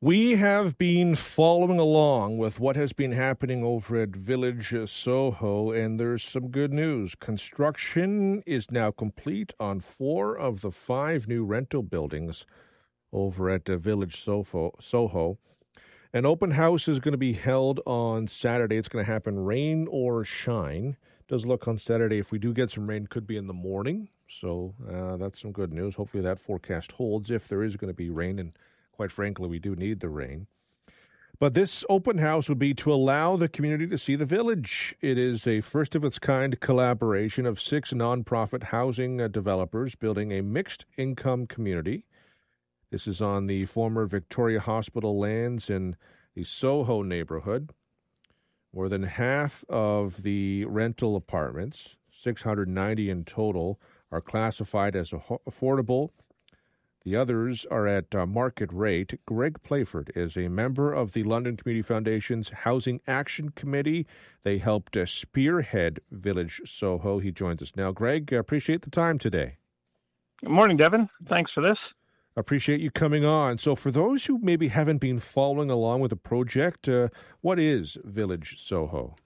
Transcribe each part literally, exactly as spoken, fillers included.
We have been following along with what has been happening over at Village Soho, and there's some good news. Construction is now complete on four of the five new rental buildings over at uh, Village Soho. Soho. An open house is going to be held on Saturday. It's going to happen rain or shine. It does look on Saturday, if we do get some rain, could be in the morning. So uh, that's some good news. Hopefully that forecast holds if there is going to be rain, and quite frankly, we do need the rain. But this open house would be to allow the community to see the village. It is a first-of-its-kind collaboration of six nonprofit housing uh, developers building a mixed-income community. This is on the former Victoria Hospital lands in the Soho neighborhood. More than half of the rental apartments, six hundred ninety in total, are classified as affordable. The others are at uh, market rate. Greg Playford is a member of the London Community Foundation's Housing Action Committee. They helped uh, spearhead Village Soho. He joins us now. Greg, I appreciate the time today. Good morning, Devin. Thanks for this. Appreciate you coming on. So for those who maybe haven't been following along with the project, uh, what is Village Soho?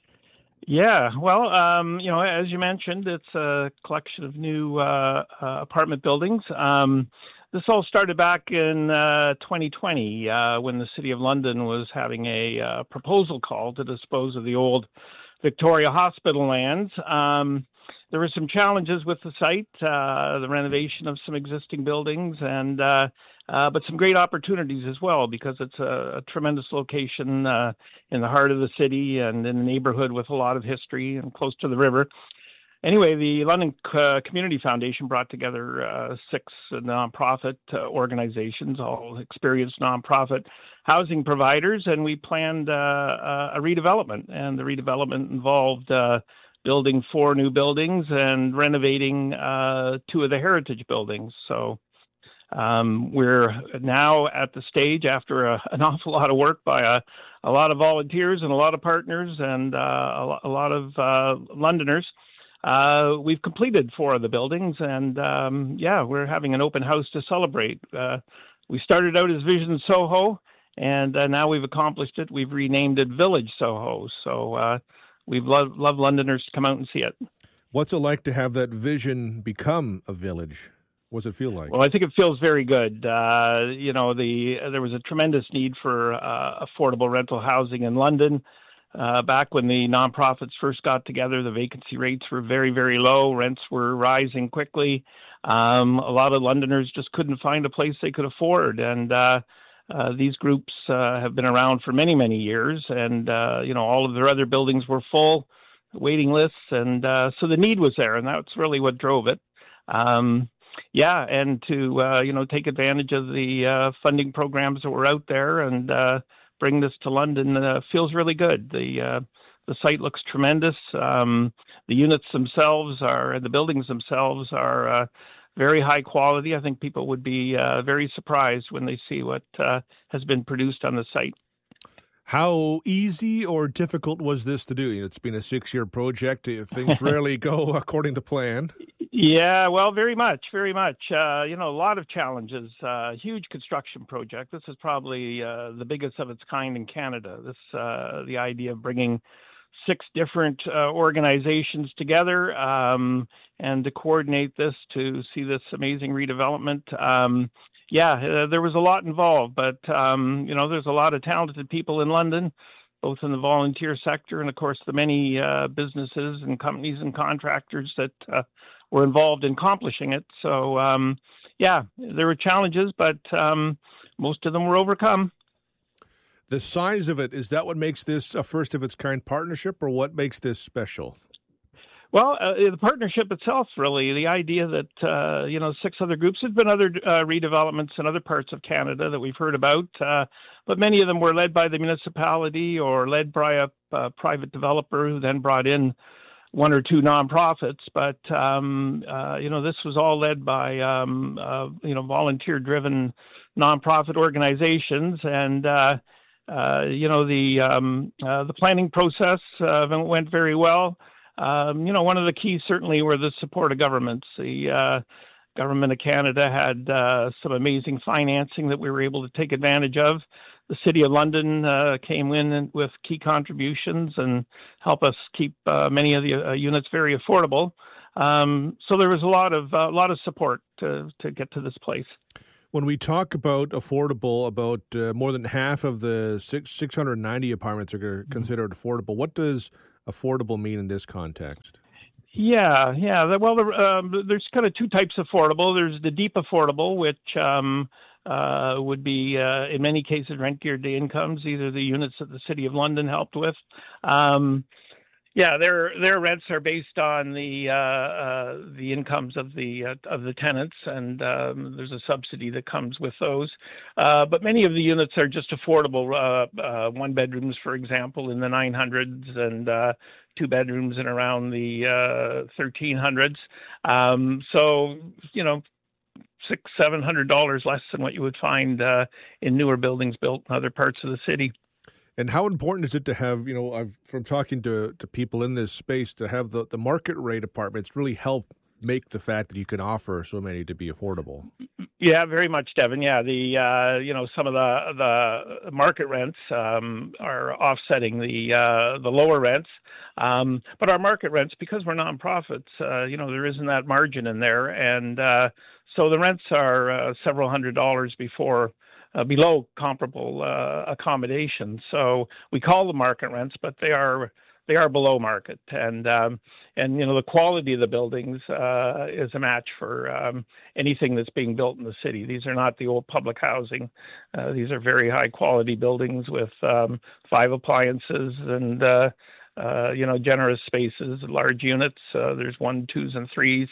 Yeah, well, um, you know, as you mentioned, it's a collection of new uh, uh, apartment buildings. Um, this all started back in uh, twenty twenty uh, when the City of London was having a uh, proposal call to dispose of the old Victoria Hospital lands. Um, there were some challenges with the site, uh, the renovation of some existing buildings, and uh, uh, but some great opportunities as well, because it's a, a tremendous location uh, in the heart of the city and in a neighborhood with a lot of history and close to the river. Anyway, the London uh, Community Foundation brought together uh, six nonprofit uh, organizations, all experienced nonprofit housing providers, and we planned uh, a redevelopment. And the redevelopment involved uh, building four new buildings and renovating uh, two of the heritage buildings. So um, we're now at the stage, after a, an awful lot of work by a, a lot of volunteers and a lot of partners and uh, a, a lot of uh, Londoners. Uh, we've completed four of the buildings, and um, yeah, we're having an open house to celebrate. Uh, we started out as Vision Soho, and uh, now we've accomplished it. We've renamed it Village Soho. So uh, we've loved, loved Londoners to come out and see it. What's it like to have that vision become a village? What does it feel like? Well, I think it feels very good. Uh, you know, the there was a tremendous need for uh, affordable rental housing in London. Uh, back when the nonprofits first got together, the vacancy rates were very, very low. Rents were rising quickly. Um, a lot of Londoners just couldn't find a place they could afford. And uh, uh, these groups uh, have been around for many, many years. And, uh, you know, all of their other buildings were full, waiting lists. And uh, so the need was there. And that's really what drove it. Um, yeah, and to, uh, you know, take advantage of the uh, funding programs that were out there and uh bring this to London uh, feels really good. The uh, the site looks tremendous. Um, the units themselves are, the buildings themselves are uh, very high quality. I think people would be uh, very surprised when they see what uh, has been produced on the site. How easy or difficult was this to do? It's been a six-year project. Things rarely go according to plan. Yeah, well, very much, very much. Uh, you know, a lot of challenges. Uh, huge construction project. This is probably uh, the biggest of its kind in Canada. This, uh, the idea of bringing six different uh, organizations together um, and to coordinate this to see this amazing redevelopment. Um, yeah, uh, there was a lot involved, but um, you know, there's a lot of talented people in London, both in the volunteer sector and, of course, the many uh, businesses and companies and contractors that uh, were involved in accomplishing it. So, um, yeah, there were challenges, but um, most of them were overcome. The size of it, is that what makes this a first-of-its-kind partnership, or what makes this special? Well, uh, the partnership itself, really, the idea that, uh, you know, six other groups, there's been other uh, redevelopments in other parts of Canada that we've heard about, uh, but many of them were led by the municipality or led by a, a private developer who then brought in one or two nonprofits. But, um, uh, you know, this was all led by, um, uh, you know, volunteer-driven nonprofit organizations. And, uh, uh, you know, the um, uh, the planning process uh, went very well. Um, you know, one of the keys certainly were the support of governments. The uh, Government of Canada had uh, some amazing financing that we were able to take advantage of. The City of London uh, came in with key contributions and helped us keep uh, many of the uh, units very affordable. Um, so there was a lot of a uh, lot of support to to get to this place. When we talk about affordable, about uh, more than half of the six, 690 apartments are considered affordable. What does affordable mean in this context? Yeah, yeah. Well, um, there's kind of two types of affordable. There's the deep affordable, which um, uh, would be, uh, in many cases, rent geared to incomes, either the units that the City of London helped with. Um, yeah, their their rents are based on the uh, uh, the incomes of the uh, of the tenants, and um, there's a subsidy that comes with those. Uh, but many of the units are just affordable. Uh, uh, one bedrooms, for example, in the nine hundreds, and uh, two bedrooms in around the uh, thirteen hundreds. Um, so, you know, six, seven hundred dollars less than what you would find uh, in newer buildings built in other parts of the city. And how important is it to have, you know, I've from talking to, to people in this space, to have the, the market rate apartments really help make the fact that you can offer so many to be affordable? Yeah, very much, Devin. Yeah, the uh, you know some of the the market rents um, are offsetting the uh, the lower rents, um, but our market rents, because we're nonprofits, uh, you know there isn't that margin in there, and uh, so the rents are uh, several hundred dollars before. Uh, below comparable uh, accommodations. So we call them market rents, but they are they are below market. And um, and you know the quality of the buildings uh, is a match for um, anything that's being built in the city. These are not the old public housing. Uh, these are very high quality buildings with um, five appliances and uh, uh, you know generous spaces, large units. Uh, there's one, twos, and threes.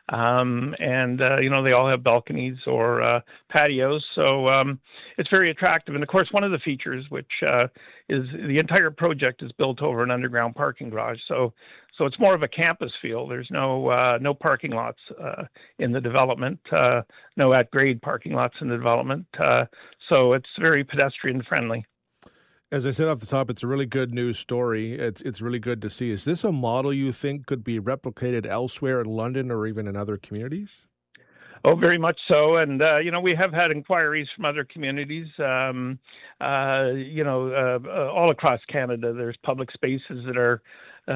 Um, and, uh, you know, they all have balconies or uh, patios. So um, it's very attractive. And, of course, one of the features, which uh, is the entire project is built over an underground parking garage. So so it's more of a campus feel. There's no uh, no parking lots uh, in the development, uh, no at-grade parking lots in the development. Uh, so it's very pedestrian friendly. As I said off the top, it's a really good news story. It's it's really good to see. Is this a model you think could be replicated elsewhere in London or even in other communities? Oh, very much so. And, uh, you know, we have had inquiries from other communities, um, uh, you know, uh, uh, all across Canada. There's public spaces that are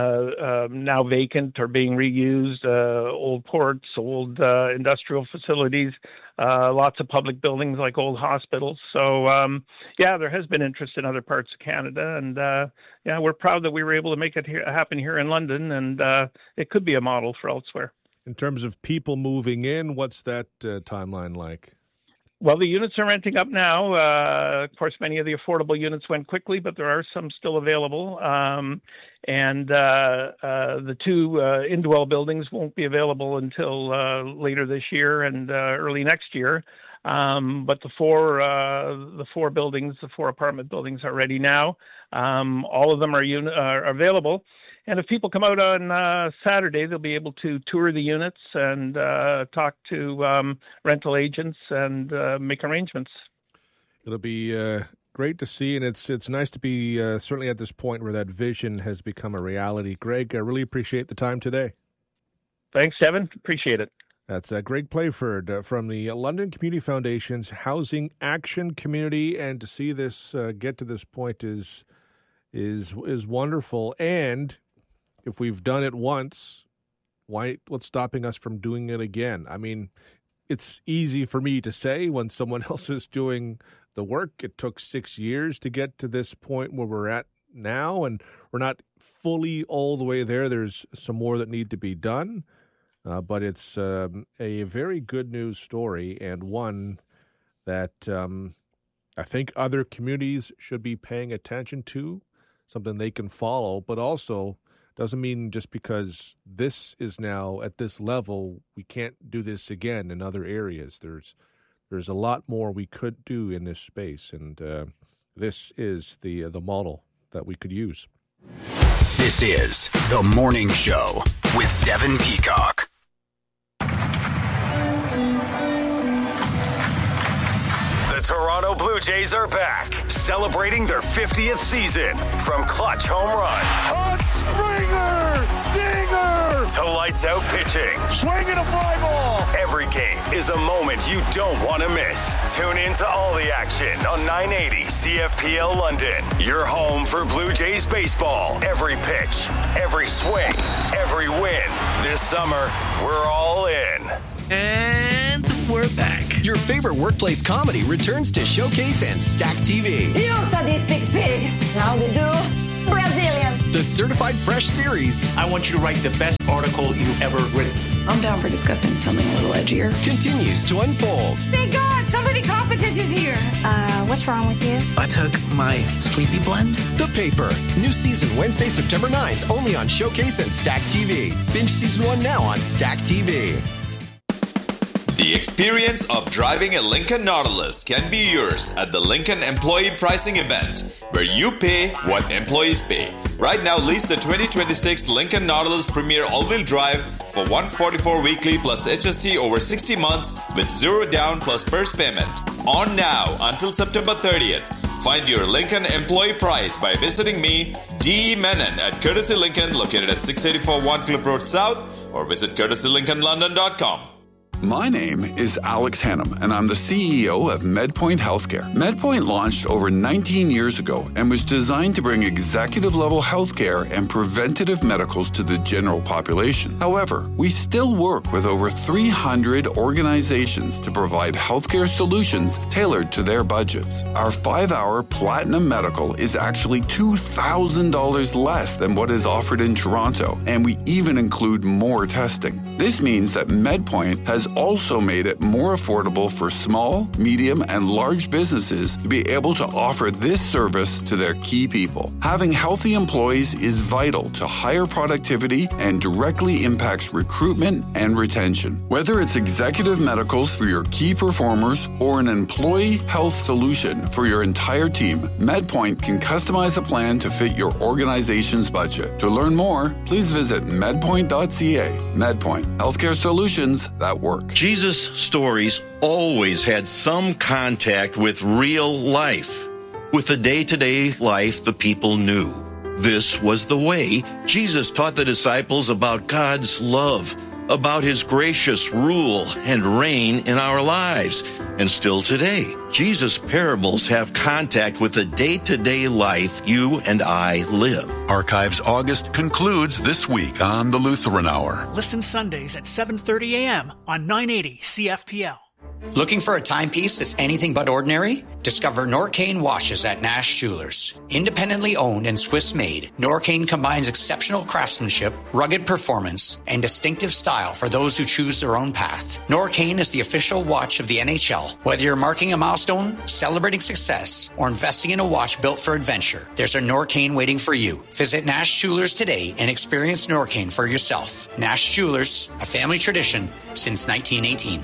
uh, um, now vacant or being reused, uh, old ports, old uh, industrial facilities, uh, lots of public buildings like old hospitals. So, um, yeah, there has been interest in other parts of Canada. And, uh, yeah, we're proud that we were able to make it here, happen here in London. And uh, it could be a model for elsewhere. In terms of people moving in, what's that uh, timeline like? Well, the units are renting up now. Uh, of course, many of the affordable units went quickly, but there are some still available. Um, and uh, uh, the two uh, Indwell buildings won't be available until uh, later this year and uh, early next year. Um, but the four uh, the four buildings, the four apartment buildings, are ready now. Um, all of them are, uni- are available. And if people come out on uh, Saturday, they'll be able to tour the units and uh, talk to um, rental agents and uh, make arrangements. It'll be uh, great to see, and it's it's nice to be uh, certainly at this point where that vision has become a reality. Greg, I really appreciate the time today. Thanks, Devin. Appreciate it. That's uh, Greg Playford uh, from the London Community Foundation's Housing Action Community, and to see this uh, get to this point is is is wonderful. And if we've done it once, why? What's stopping us from doing it again? I mean, it's easy for me to say when someone else is doing the work. It took six years to get to this point where we're at now, and we're not fully all the way there. There's some more that need to be done, uh, but it's um, a very good news story, and one that um, I think other communities should be paying attention to, something they can follow, but also doesn't mean just because this is now at this level, we can't do this again in other areas. There's there's a lot more we could do in this space, and uh, this is the uh, the model that we could use. This is The Morning Show with Devin Peacock. The Toronto Blue Jays are back, celebrating their fiftieth season from clutch home runs. A Springer! Dinger! to lights out pitching. Swing and a fly ball. Every game is a moment you don't want to miss. Tune in to all the action on nine eighty C F P L London. Your home for Blue Jays baseball. Every pitch, every swing, every win. This summer, we're all in. And we're back. Your favorite workplace comedy returns to Showcase and Stack T V. You sadistic pig. How they do? Brazilian. The Certified Fresh series. I want you to write the best article you've ever written. I'm down for discussing something a little edgier. Continues to unfold. Thank God, somebody competent is here. Uh, what's wrong with you? I took my sleepy blend. The Paper. New season Wednesday, September ninth, only on Showcase and Stack T V. Binge season one now on Stack T V. The experience of driving a Lincoln Nautilus can be yours at the Lincoln Employee Pricing Event, where you pay what employees pay. Right now, lease the twenty twenty-six Lincoln Nautilus Premier All-Wheel Drive for one hundred forty-four dollars weekly plus H S T over sixty months with zero down plus first payment. On now until September thirtieth. Find your Lincoln employee price by visiting me, D. Menon, at Courtesy Lincoln, located at six eighty-four Cliff Road South, or visit courtesy lincoln london dot com. My name is Alex Hannum, and I'm the C E O of MedPoint Healthcare. MedPoint launched over nineteen years ago and was designed to bring executive-level healthcare and preventative medicals to the general population. However, we still work with over three hundred organizations to provide healthcare solutions tailored to their budgets. Our five-hour Platinum Medical is actually two thousand dollars less than what is offered in Toronto, and we even include more testing. This means that MedPoint has also made it more affordable for small, medium, and large businesses to be able to offer this service to their key people. Having healthy employees is vital to higher productivity and directly impacts recruitment and retention. Whether it's executive medicals for your key performers or an employee health solution for your entire team, MedPoint can customize a plan to fit your organization's budget. To learn more, please visit medpoint dot c a. MedPoint, healthcare solutions that work. Jesus' stories always had some contact with real life, with the day-to-day life the people knew. This was the way Jesus taught the disciples about God's love, about his gracious rule and reign in our lives. And still today, Jesus' parables have contact with the day-to-day life you and I live. Archives August concludes this week on the Lutheran Hour. Listen Sundays at seven thirty a.m. on nine eighty C F P L. Looking for a timepiece that's anything but ordinary? Discover Norcane watches at Nash Jewelers. Independently owned and Swiss-made, Norcane combines exceptional craftsmanship, rugged performance, and distinctive style for those who choose their own path. Norcane is the official watch of the N H L. Whether you're marking a milestone, celebrating success, or investing in a watch built for adventure, there's a Norcane waiting for you. Visit Nash Jewelers today and experience Norcane for yourself. Nash Jewelers, a family tradition since nineteen eighteen.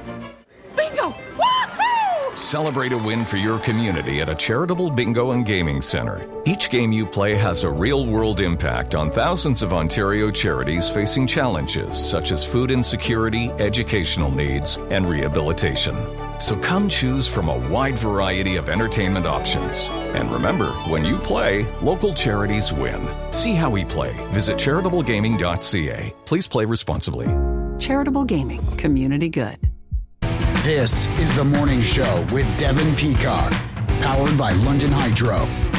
Bingo! Woohoo! Celebrate a win for your community at a charitable bingo and gaming center. Each game you play has a real-world impact on thousands of Ontario charities facing challenges such as food insecurity, educational needs, and rehabilitation. So come choose from a wide variety of entertainment options. And remember, when you play, local charities win. See how we play. Visit charitable gaming dot c a. Please play responsibly. Charitable Gaming. Community good. This is The Morning Show with Devin Peacock, powered by London Hydro.